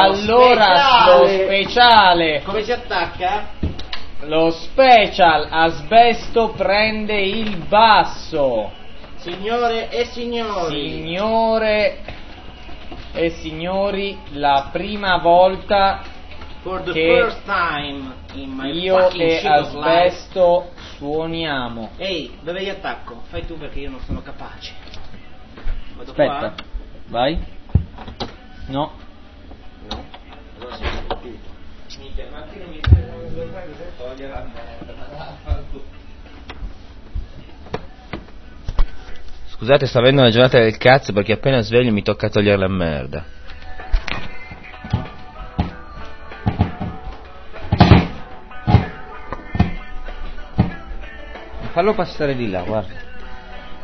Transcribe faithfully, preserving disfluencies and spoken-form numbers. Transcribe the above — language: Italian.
allora lo speciale. speciale. Come si attacca? Lo special asbesto prende il basso. Signore e signori. Signore e signori, la prima volta For the che first time in my io fucking e shit of life. asbesto suoniamo. Ehi, dove gli attacco? Fai tu perché io non sono capace. Vado Aspetta, qua? vai. No. No. Allora si è capito. Minchia, ma che non mi togliere la merda. Scusate, sto avendo una giornata del cazzo perché appena sveglio mi tocca togliere la merda. Fallo passare di là, guarda.